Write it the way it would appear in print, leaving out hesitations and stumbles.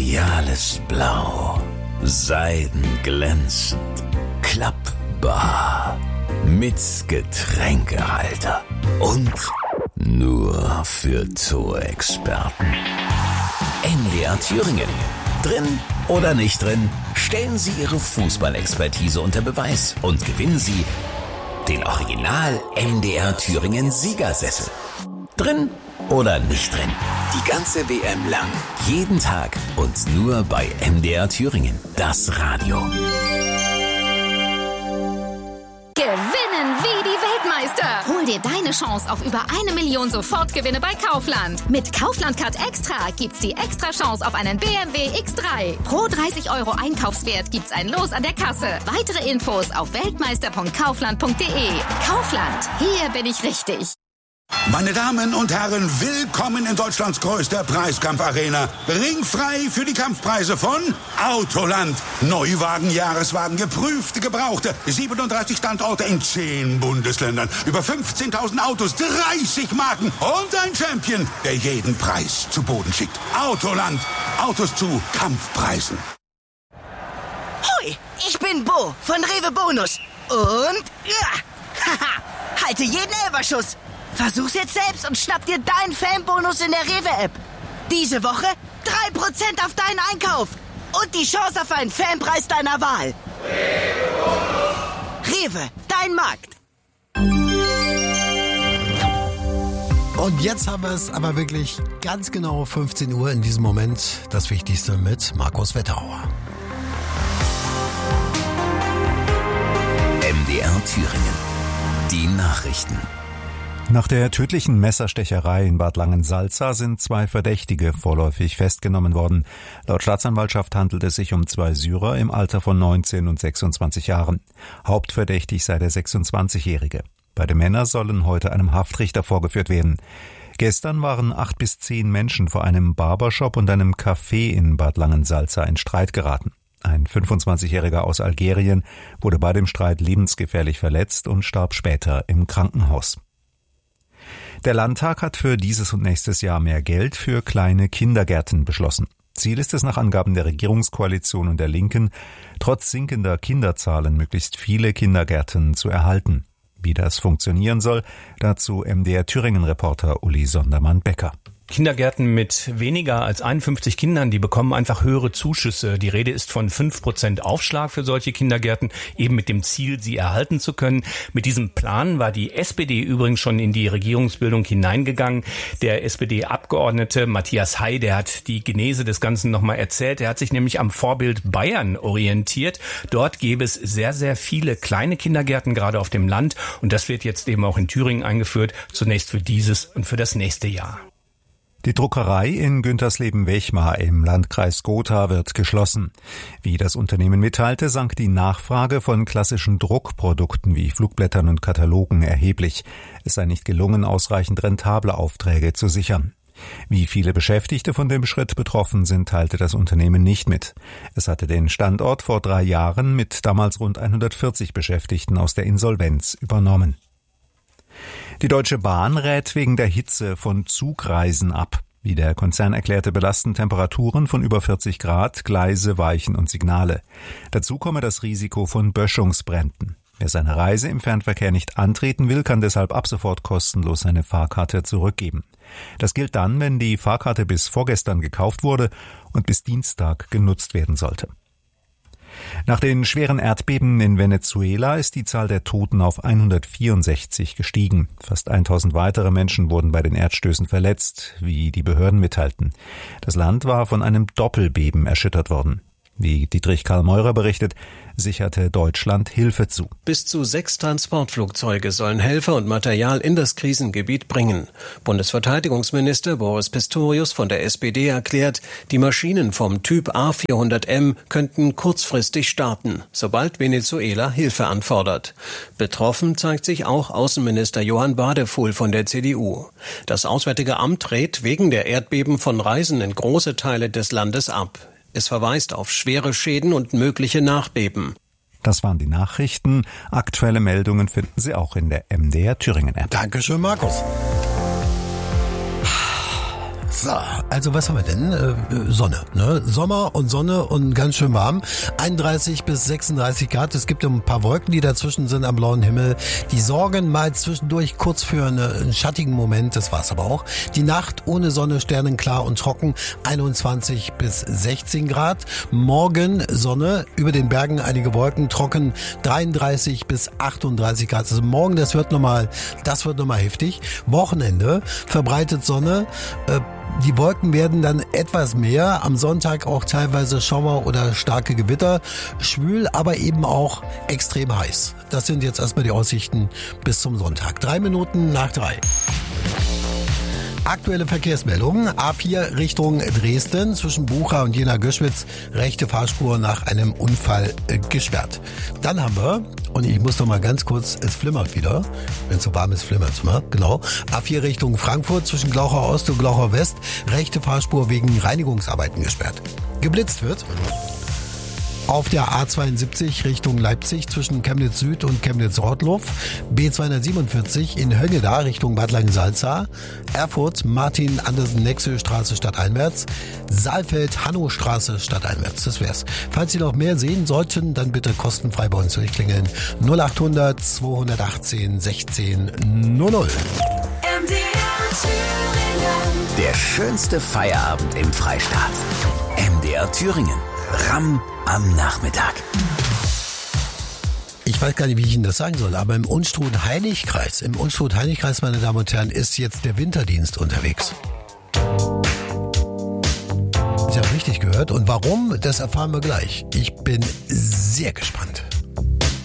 royales Blau, seidenglänzend, klappbar, mit Getränkehalter und nur für Zoo-Experten. MDR Thüringen. Drin oder nicht drin, stellen Sie Ihre Fußballexpertise unter Beweis und gewinnen Sie den Original MDR Thüringen Siegersessel. Drin oder nicht drin, die ganze WM lang, jeden Tag und nur bei MDR Thüringen, das Radio. Gewinnen wie die Weltmeister. Hol dir deine Chance auf über 1 Million Sofortgewinne bei Kaufland. Mit Kaufland Card Extra gibt's die extra Chance auf einen BMW X3. Pro 30 € Einkaufswert gibt's ein Los an der Kasse. Weitere Infos auf weltmeister.kaufland.de. Kaufland, hier bin ich richtig. Meine Damen und Herren, willkommen in Deutschlands größter Preiskampfarena. Ringfrei für die Kampfpreise von Autoland. Neuwagen, Jahreswagen, geprüfte, gebrauchte. 37 Standorte in 10 Bundesländern. Über 15.000 Autos, 30 Marken und ein Champion, der jeden Preis zu Boden schickt. Autoland. Autos zu Kampfpreisen. Hoi, ich bin Bo von Rewe Bonus. Und haha, halte jeden Elferschuss. Versuch's jetzt selbst und schnapp dir deinen Fanbonus in der Rewe-App. Diese Woche 3% auf deinen Einkauf. Und die Chance auf einen Fanpreis deiner Wahl. Rewe, dein Markt. Und jetzt haben wir es aber wirklich ganz genau 15 Uhr in diesem Moment. Das Wichtigste mit Markus Wetterauer. MDR Thüringen. Die Nachrichten. Nach der tödlichen Messerstecherei in Bad Langensalza sind 2 Verdächtige vorläufig festgenommen worden. Laut Staatsanwaltschaft handelt es sich um 2 Syrer im Alter von 19 und 26 Jahren. Hauptverdächtig sei der 26-Jährige. Beide Männer sollen heute einem Haftrichter vorgeführt werden. Gestern waren 8 bis 10 Menschen vor einem Barbershop und einem Café in Bad Langensalza in Streit geraten. Ein 25-Jähriger aus Algerien wurde bei dem Streit lebensgefährlich verletzt und starb später im Krankenhaus. Der Landtag hat für dieses und nächstes Jahr mehr Geld für kleine Kindergärten beschlossen. Ziel ist es nach Angaben der Regierungskoalition und der Linken, trotz sinkender Kinderzahlen möglichst viele Kindergärten zu erhalten. Wie das funktionieren soll, dazu MDR Thüringen-Reporter Uli Sondermann-Becker. Kindergärten mit weniger als 51 Kindern, die bekommen einfach höhere Zuschüsse. Die Rede ist von 5% Aufschlag für solche Kindergärten, eben mit dem Ziel, sie erhalten zu können. Mit diesem Plan war die SPD übrigens schon in die Regierungsbildung hineingegangen. Der SPD-Abgeordnete Matthias Hay, der hat die Genese des Ganzen nochmal erzählt. Er hat sich nämlich am Vorbild Bayern orientiert. Dort gäbe es sehr, sehr viele kleine Kindergärten, gerade auf dem Land. Und das wird jetzt eben auch in Thüringen eingeführt, zunächst für dieses und für das nächste Jahr. Die Druckerei in Güntersleben-Wechmar im Landkreis Gotha wird geschlossen. Wie das Unternehmen mitteilte, sank die Nachfrage von klassischen Druckprodukten wie Flugblättern und Katalogen erheblich. Es sei nicht gelungen, ausreichend rentable Aufträge zu sichern. Wie viele Beschäftigte von dem Schritt betroffen sind, teilte das Unternehmen nicht mit. Es hatte den Standort vor 3 Jahren mit damals rund 140 Beschäftigten aus der Insolvenz übernommen. Die Deutsche Bahn rät wegen der Hitze von Zugreisen ab. Wie der Konzern erklärte, belasten Temperaturen von über 40 Grad Gleise, Weichen und Signale. Dazu komme das Risiko von Böschungsbränden. Wer seine Reise im Fernverkehr nicht antreten will, kann deshalb ab sofort kostenlos seine Fahrkarte zurückgeben. Das gilt dann, wenn die Fahrkarte bis vorgestern gekauft wurde und bis Dienstag genutzt werden sollte. Nach den schweren Erdbeben in Venezuela ist die Zahl der Toten auf 164 gestiegen. Fast 1000 weitere Menschen wurden bei den Erdstößen verletzt, wie die Behörden mitteilten. Das Land war von einem Doppelbeben erschüttert worden. Wie Dietrich Karl Meurer berichtet, sicherte Deutschland Hilfe zu. Bis zu 6 Transportflugzeuge sollen Helfer und Material in das Krisengebiet bringen. Bundesverteidigungsminister Boris Pistorius von der SPD erklärt, die Maschinen vom Typ A400M könnten kurzfristig starten, sobald Venezuela Hilfe anfordert. Betroffen zeigt sich auch Außenminister Johann Badefuhl von der CDU. Das Auswärtige Amt rät wegen der Erdbeben von Reisen in große Teile des Landes ab. Es verweist auf schwere Schäden und mögliche Nachbeben. Das waren die Nachrichten. Aktuelle Meldungen finden Sie auch in der MDR Thüringen App. Dankeschön, Markus. So, also was haben wir denn? Sonne, ne? Sommer und Sonne und ganz schön warm. 31 bis 36 Grad. Es gibt ein paar Wolken, die dazwischen sind am blauen Himmel. Die sorgen mal zwischendurch kurz für einen schattigen Moment. Das war's aber auch. Die Nacht ohne Sonne, sternenklar und trocken. 21 bis 16 Grad. Morgen Sonne, über den Bergen einige Wolken, trocken. 33 bis 38 Grad. Also morgen, das wird nochmal heftig. Wochenende, verbreitet Sonne. Die Wolken werden dann etwas mehr, am Sonntag auch teilweise Schauer oder starke Gewitter, schwül, aber eben auch extrem heiß. Das sind jetzt erstmal die Aussichten bis zum Sonntag. 3 Minuten nach 3. Aktuelle Verkehrsmeldungen. A4 Richtung Dresden zwischen Bucha und Jena-Göschwitz. Rechte Fahrspur nach einem Unfall gesperrt. Dann haben wir, und ich muss noch mal ganz kurz, es flimmert wieder. Wenn es so warm ist, flimmert es mal. Genau. A4 Richtung Frankfurt zwischen Glauchau Ost und Glauchau West. Rechte Fahrspur wegen Reinigungsarbeiten gesperrt. Geblitzt wird auf der A72 Richtung Leipzig zwischen Chemnitz Süd und Chemnitz Rottloff, B247 in Höngeda Richtung Bad Langensalza, Erfurt Martin-Andersen-Nexö Straße stadteinwärts, Saalfeld Hannow Straße stadteinwärts. Das wär's. Falls Sie noch mehr sehen sollten, dann bitte kostenfrei bei uns durchklingeln. 0800 218 16 00. Der schönste Feierabend im Freistaat. MDR Thüringen. Ramm am Nachmittag. Ich weiß gar nicht, wie ich Ihnen das sagen soll, aber im Unstrut-Heilig-Kreis, meine Damen und Herren, ist jetzt der Winterdienst unterwegs. Sie haben richtig gehört. Und warum, das erfahren wir gleich. Ich bin sehr gespannt.